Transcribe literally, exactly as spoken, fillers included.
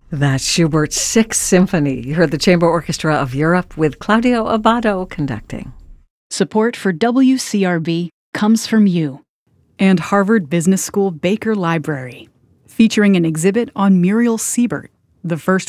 That's Schubert's Sixth Symphony. You heard the Chamber Orchestra of Europe with Claudio Abbado conducting. Support for W C R B comes from you. And Harvard Business School Baker Library, featuring an exhibit on Muriel Siebert, the first